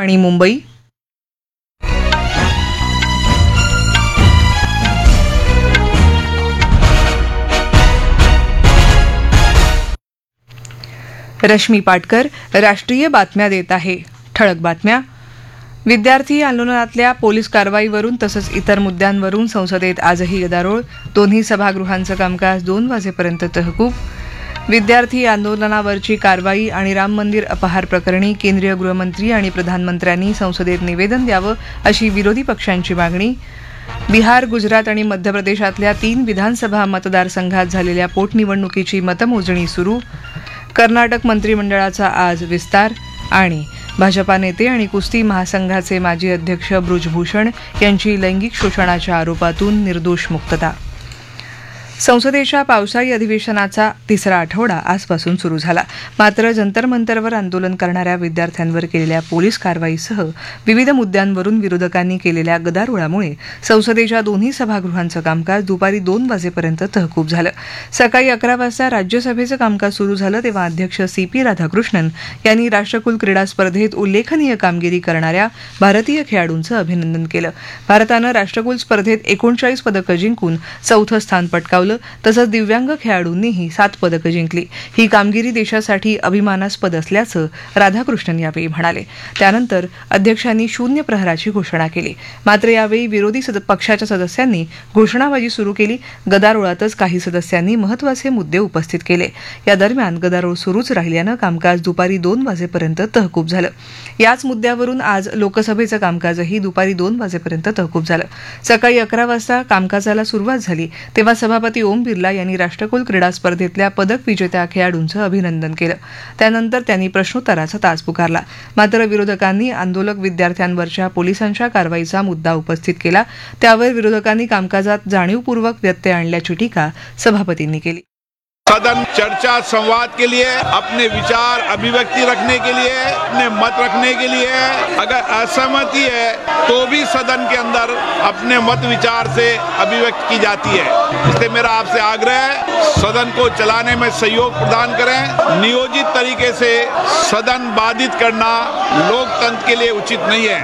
आणि मुंबई. रश्मी पाटकर राष्ट्रीय बातम्या देत आहे. ठळक बातम्या. विद्यार्थी आंदोलनातल्या पोलीस कारवाईवरून तसंच इतर मुद्द्यांवरून संसदेत आजही गदारोळ. दोन्ही सभागृहांचं कामकाज 2 वाजेपर्यंत तहकूब. विद्यार्थी आंदोलनावरची कारवाई आणि राम मंदिर अपहार प्रकरणी केंद्रीय गृहमंत्री आणि प्रधानमंत्र्यांनी संसदेत निवेदन द्यावं अशी विरोधी पक्षांची मागणी. बिहार, गुजरात आणि मध्य प्रदेशातल्या 3 विधानसभा मतदारसंघात झालेल्या पोटनिवडणुकीची मतमोजणी सुरू. कर्नाटक मंत्रिमंडळाचा आज विस्तार. आणि भाजपा नेते आणि कुस्ती महासंघाचे माजी अध्यक्ष बृजभूषण यांची लैंगिक शोषणाच्या आरोपातून निर्दोष मुक्तता. संसदेच्या पावसाळी अधिवेशनाचा 3रा आठवडा आजपासून सुरू झाला. मात्र जंतर मंतरवर आंदोलन करणाऱ्या विद्यार्थ्यांवर केलेल्या पोलीस कारवाईसह विविध मुद्द्यांवरून विरोधकांनी केलेल्या गदारोळामुळे संसदेच्या दोन्ही सभागृहांचं कामकाज दुपारी 2 वाजेपर्यंत तहकूब झालं. सकाळी 11 वाजता राज्यसभेचं कामकाज सुरू झालं तेव्हा अध्यक्ष CP राधाकृष्णन यांनी राष्ट्रकुल क्रीडा स्पर्धेत उल्लेखनीय कामगिरी करणाऱ्या भारतीय खेळाडूंचं अभिनंदन केलं. भारतानं राष्ट्रकुल स्पर्धेत 39 पदकं जिंकून 4थं स्थान पटकावलं. तसंच दिव्यांग खेळाडूंनीही 7 पदकं जिंकली. ही कामगिरी देशासाठी अभिमानास्पद असल्याचं राधाकृष्णन यावेळी म्हणाले. त्यानंतर अध्यक्षांनी 0 प्रहराची घोषणा केली. मात्र यावेळी विरोधी पक्षाच्या सदस्यांनी घोषणाबाजी सुरू केली. गदारोळातच काही सदस्यांनी महत्त्वाचे मुद्दे उपस्थित केले. या दरम्यान गदारोळ सुरूच राहिल्यानं कामकाज दुपारी 2 वाजेपर्यंत तहकूब झालं. याच मुद्द्यावरून आज लोकसभेचं कामकाजही दुपारी 2 वाजेपर्यंत तहकूब झालं. सकाळी 11 वाजता कामकाजाला सुरुवात झाली तेव्हा सभापती ओम बिर्ला यांनी राष्ट्रकुल क्रीडा स्पर्धेतल्या पदक विजेत्या खेळाडूंचं अभिनंदन केलं. त्यानंतर त्यांनी प्रश्नोत्तराचा तास पुकारला. मात्र विरोधकांनी आंदोलक विद्यार्थ्यांवरच्या पोलिसांच्या कारवाईचा मुद्दा उपस्थित केला. त्यावर विरोधकांनी कामकाजात जाणीवपूर्वक व्यत्यय आणल्याची टीका सभापतींनी केली. सदन चर्चा संवाद के लिए, अपने विचार अभिव्यक्ति रखने के लिए, अपने मत रखने के लिए, अगर असहमति है तो भी सदन के अंदर अपने मत विचार से अभिव्यक्त की जाती है. इसलिए मेरा आपसे आग्रह है सदन को चलाने में सहयोग प्रदान करें. नियोजित तरीके से सदन बाधित करना लोकतंत्र के लिए उचित नहीं है.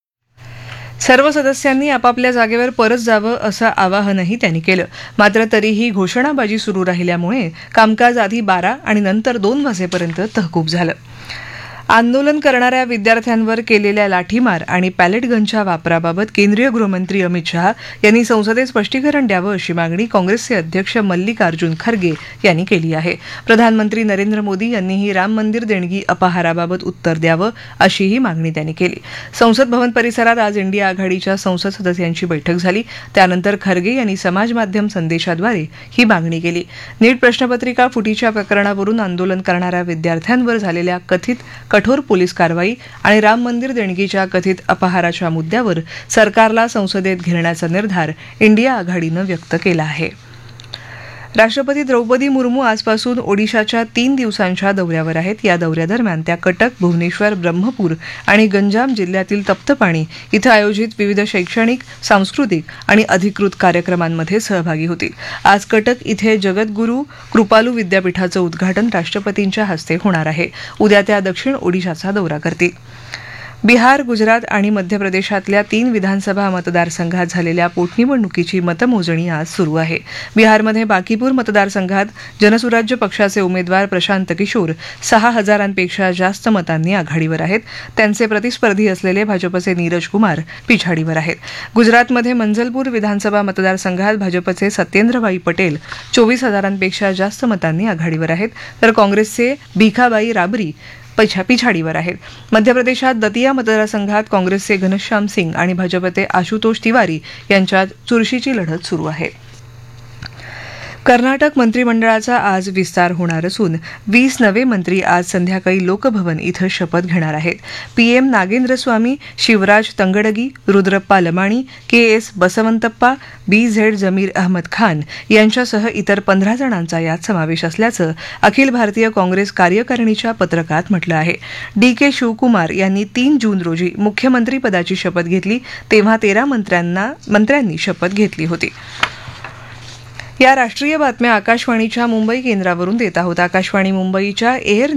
सर्व सदस्यांनी आपापल्या जागेवर परत जावं असं आवाहनही त्यांनी केलं. मात्र तरीही घोषणाबाजी सुरू राहिल्यामुळे कामकाज आधी 12 आणि नंतर 2 वाजेपर्यंत तहकूब झालं. आंदोलन करणाऱ्या विद्यार्थ्यांवर केलेल्या लाठीमार आणि पॅलेट गनच्या वापराबाबत केंद्रीय गृहमंत्री अमित शहा यांनी संसदेत स्पष्टीकरण द्यावं अशी मागणी काँग्रेसचे अध्यक्ष मल्लिकार्जुन खरगे यांनी केली आहे. प्रधानमंत्री नरेंद्र मोदी यांनीही राम मंदिर देणगी अपहाराबाबत उत्तर द्यावं अशीही मागणी त्यांनी केली. संसद भवन परिसरात आज इंडिया आघाडीच्या संसद सदस्यांची बैठक झाली. त्यानंतर खरगे यांनी समाज माध्यम संदेशाद्वारे ही मागणी केली. नीट प्रश्नपत्रिका फुटीच्या प्रकरणावरून आंदोलन करणाऱ्या विद्यार्थ्यांवर झालेल्या कथित कठोर पोलीस कारवाई आणि राम मंदिर देणगीच्या कथित अपहाराच्या मुद्द्यावर सरकारला संसदेत घेण्याचा निर्धार इंडिया आघाडीनं व्यक्त केला आहे. राष्ट्रपती द्रौपदी मुर्मू आजपासून ओडिशाच्या 3 दिवसांच्या दौऱ्यावर आहेत. या दौऱ्यादरम्यान त्या कटक, भुवनेश्वर, ब्रह्मपूर आणि गंजाम जिल्ह्यातील तप्तपाणी इथं आयोजित विविध शैक्षणिक, सांस्कृतिक आणि अधिकृत कार्यक्रमांमध्ये सहभागी होतील. आज कटक इथे जगद्गुरू कृपालू विद्यापीठाचं उद्घाटन राष्ट्रपतींच्या हस्ते होणार आहे. उद्या त्या दक्षिण ओडिशाचा दौरा करतील. बिहार, गुजरात आणि मध्य प्रदेशातल्या 3 विधानसभा मतदारसंघात झालेल्या पोटनिवडणुकीची मतमोजणी आज सुरू आहे. बिहारमध्ये बाकीपूर मतदारसंघात जनसुराज्य पक्षाचे उमेदवार प्रशांत किशोर 6,000पेक्षा जास्त मतांनी आघाडीवर आहेत. त्यांचे प्रतिस्पर्धी असलेले भाजपचे नीरज कुमार पिछाडीवर आहेत. गुजरातमध्ये मंझलपूर विधानसभा मतदारसंघात भाजपचे सत्येंद्रभाई पटेल 24,000पेक्षा जास्त मतांनी आघाडीवर आहेत, तर काँग्रेसचे भिखाबाई राबरी पिछाडीवर आहेत. मध्य प्रदेशात दतिया मतदारसंघात काँग्रेसचे घनश्याम सिंग आणि भाजपचे आशुतोष तिवारी यांच्यात चुरशीची लढत सुरू आहे. कर्नाटक मंत्रिमंडळाचा आज विस्तार होणार असून 20 नवे मंत्री आज संध्याकाळी लोकभवन इथं शपथ घेणार आहेत. PM नागेंद्र स्वामी, शिवराज तंगडगी, रुद्रप्पा लमाणी, KS बसवंतप्पा, BZ जमीर अहमद खान यांच्यासह इतर 15 जणांचा यात समावेश असल्याचं अखिल भारतीय काँग्रेस कार्यकारिणीच्या पत्रकात म्हटलं आहे. DK शिवकुमार यांनी 3 जून रोजी मुख्यमंत्रीपदाची शपथ घेतली तेव्हा 13 मंत्र्यांनी शपथ घेतली होती. या राष्ट्रीय बातम्या आकाशवाणीच्या मुंबई केंद्रावरून देत आहोत. आकाशवाणी मुंबईच्या एअर